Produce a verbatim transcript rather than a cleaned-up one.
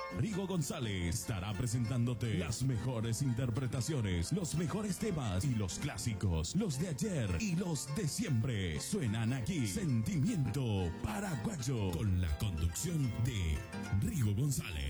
Rigo González estará presentándote las mejores interpretaciones, los mejores temas y los clásicos, los de ayer y los de siempre. Suenan aquí Sentimiento Paraguayo con la conducción de Rigo González.